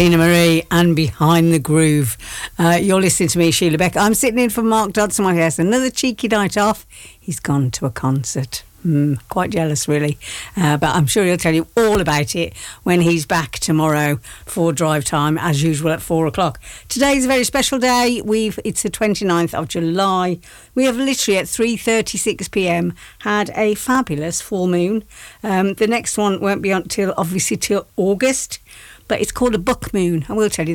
Tina Marie and Behind the Groove. You're listening to me, Sheila Beck. I'm sitting in for Mark Dodson. My guest, another cheeky night off. He's gone to a concert. Quite jealous, really. But I'm sure he'll tell you all about it when he's back tomorrow for drive time, as usual, at 4 o'clock. Today's a very special day. It's the 29th of July. We have literally at 3:36pm had a fabulous full moon. The next one won't be until, obviously, till August. But it's called a buck moon. I will tell you